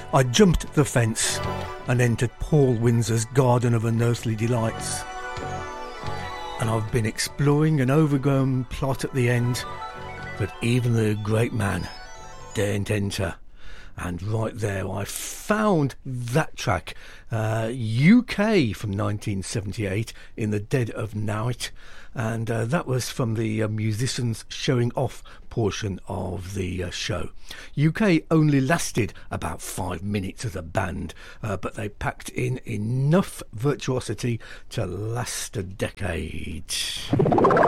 I jumped the fence and entered Paul Windsor's Garden of Unearthly Delights. And I've been exploring an overgrown plot at the end that even the great man daren't enter. And right there I found that track, UK from 1978, In the Dead of Night, and that was from the musicians showing off portion of the show. UK only lasted about 5 minutes as a band, but they packed in enough virtuosity to last a decade.